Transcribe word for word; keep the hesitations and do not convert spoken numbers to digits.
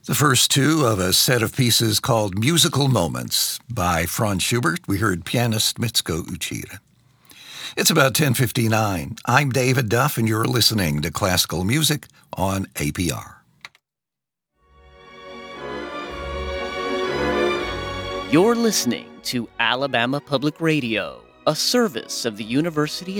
The first two of a set of pieces called Musical Moments by Franz Schubert. We heard pianist Mitsuko Uchida. It's about ten fifty-nine. I'm David Duff, and you're listening to Classical Music on A P R. You're listening to Alabama Public Radio, a service of the University of